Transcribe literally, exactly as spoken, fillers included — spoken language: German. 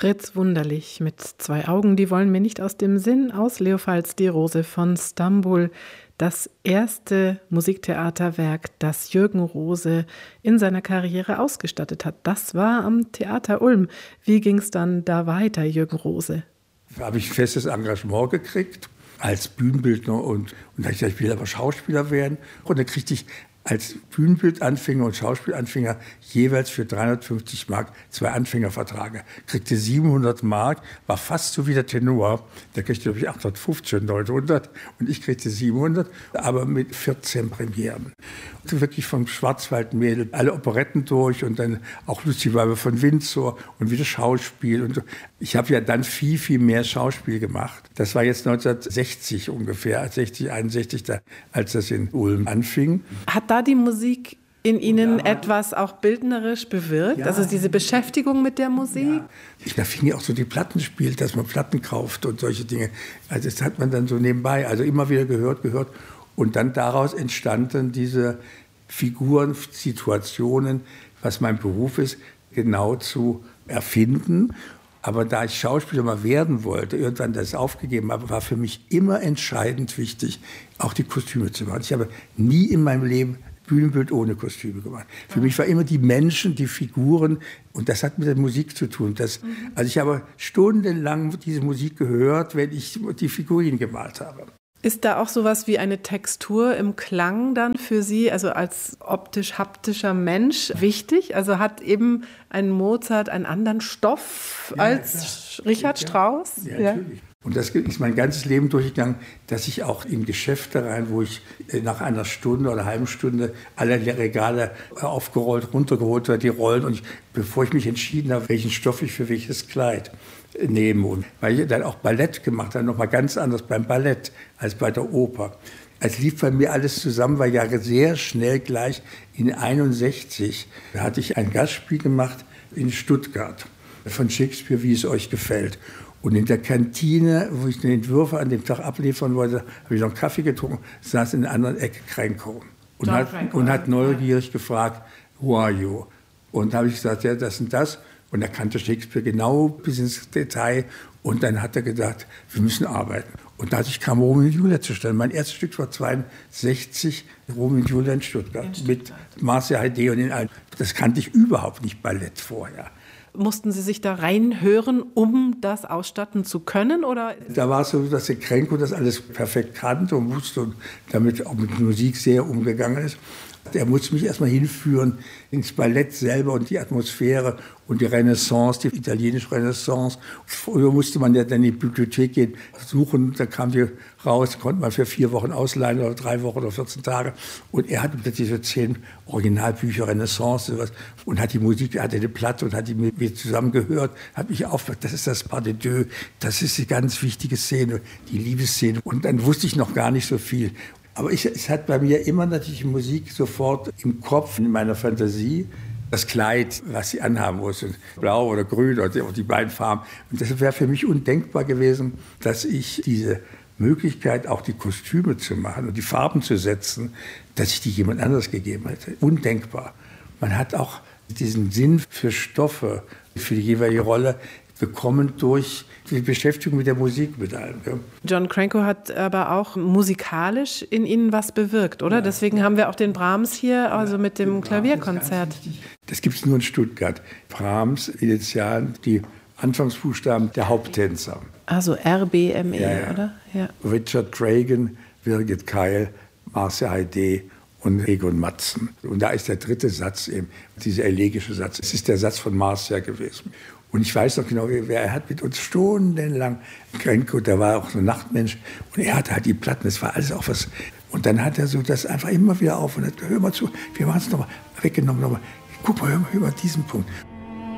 Fritz Wunderlich mit zwei Augen, die wollen mir nicht aus dem Sinn, aus Leopold Die Rose von Stambul. Das erste Musiktheaterwerk, das Jürgen Rose in seiner Karriere ausgestattet hat. Das war am Theater Ulm. Wie ging es dann da weiter, Jürgen Rose? Da habe ich ein festes Engagement gekriegt als Bühnenbildner und, und da ich, ich will aber Schauspieler werden. Und dann kriegte ich als Bühnenbildanfänger und Schauspielanfänger jeweils für dreihundertfünfzig Mark zwei Anfängerverträge. Kriegte siebenhundert Mark, war fast so wie der Tenor. Der kriegte, glaube ich, achthundertfünfzig und neunhundert und ich kriegte siebenhundert, aber mit vierzehn Premieren. Und wirklich vom Schwarzwaldmädel alle Operetten durch und dann auch Lucy Weiber von Windsor und wieder Schauspiel. Und so. Ich habe ja dann viel, viel mehr Schauspiel gemacht. Das war jetzt neunzehnhundertsechzig ungefähr, sechzig, einundsechzig, da, als das in Ulm anfing. Hat da die Musik in Ihnen ja. etwas auch bildnerisch bewirkt? Ja. Also diese Beschäftigung mit der Musik? Ja. Ich, da fing ja auch so die Plattenspiel, dass man Platten kauft und solche Dinge. Also das hat man dann so nebenbei, also immer wieder gehört, gehört. Und dann daraus entstanden diese Figuren, Situationen, was mein Beruf ist, genau zu erfinden. Aber da ich Schauspieler mal werden wollte, irgendwann das aufgegeben habe, war für mich immer entscheidend wichtig, auch die Kostüme zu machen. Ich habe nie in meinem Leben Bühnenbild ohne Kostüme gemacht. Für mich war immer die Menschen, die Figuren, und das hat mit der Musik zu tun. Das, also ich habe stundenlang diese Musik gehört, wenn ich die Figuren gemalt habe. Ist da auch sowas wie eine Textur im Klang dann für Sie, also als optisch-haptischer Mensch, wichtig? Also hat eben ein Mozart einen anderen Stoff ja, als ja, Richard ja. Strauss? Ja, ja, natürlich. Und das ist mein ganzes Leben durchgegangen, dass ich auch in Geschäfte rein, wo ich nach einer Stunde oder einer halben Stunde alle Regale aufgerollt, runtergeholt werde, die Rollen. Und ich, bevor ich mich entschieden habe, welchen Stoff ich für welches Kleid nehme. Und weil ich dann auch Ballett gemacht habe, nochmal ganz anders beim Ballett als bei der Oper. Es lief bei mir alles zusammen, weil ja sehr schnell gleich in einundsechzig, da hatte ich ein Gastspiel gemacht in Stuttgart von Shakespeare, wie es euch gefällt. Und in der Kantine, wo ich den Entwürfe an dem Tag abliefern wollte, habe ich noch einen Kaffee getrunken, saß in einer anderen Ecke Krenko und, hat, und hat neugierig gefragt, who are you? Und da habe ich gesagt, ja, das und das. Und er kannte Shakespeare genau bis ins Detail. Und dann hat er gesagt, wir müssen arbeiten. Und dadurch kam Romeo und Julia zustande. Mein erstes Stück war zweiundsechzig, Romeo und Julia in Stuttgart, in Stuttgart. Mit Marcia Heide und den allen. Das kannte ich überhaupt nicht, Ballett vorher. Mussten Sie sich da reinhören, um das ausstatten zu können? Oder? Da war es so, dass der Krenko das alles perfekt kannte und wusste und damit auch mit Musik sehr umgegangen ist. Er musste mich erstmal hinführen ins Ballett selber und die Atmosphäre und die Renaissance, die italienische Renaissance. Früher musste man ja dann in die Bibliothek gehen, suchen, da kam die raus, konnte man für vier Wochen ausleihen oder drei Wochen oder vierzehn Tage. Und er hatte plötzlich so zehn Originalbücher Renaissance sowas, und hat die Musik, er hatte eine Platte und hat die mit mir zusammen gehört, hat mich aufgehört, das ist das Pas de Deux, das ist die ganz wichtige Szene, die Liebesszene. Und dann wusste ich noch gar nicht so viel. Aber ich, es hat bei mir immer natürlich Musik sofort im Kopf, in meiner Fantasie. Das Kleid, was sie anhaben muss, blau oder grün oder die, die beiden Farben. Und das wäre für mich undenkbar gewesen, dass ich diese Möglichkeit, auch die Kostüme zu machen und die Farben zu setzen, dass ich die jemand anderes gegeben hätte. Undenkbar. Man hat auch diesen Sinn für Stoffe, für die jeweilige Rolle bekommen durch die Beschäftigung mit der Musik mit allem. Ja. John Cranko hat aber auch musikalisch in Ihnen was bewirkt, oder? Ja. Deswegen haben wir auch den Brahms hier, also ja, mit dem Klavierkonzert. Das gibt es nur in Stuttgart. Brahms, Initialen, die Anfangsbuchstaben der Haupttänzer. Also R B M E, ja, ja. Oder? Ja. Richard Cragen, Birgit Keil, Marcia Heide und Egon Matzen. Und da ist der dritte Satz eben, dieser elegische Satz. Es ist der Satz von Marcia gewesen. Und ich weiß noch genau, er hat mit uns stundenlang, Cranko, der war auch so ein Nachtmensch, und er hatte halt die Platten, das war alles auch was. Und dann hat er so das einfach immer wieder auf und hat, hör mal zu, wir machen es nochmal, weggenommen, nochmal, guck mal, hör mal, hör mal diesen Punkt.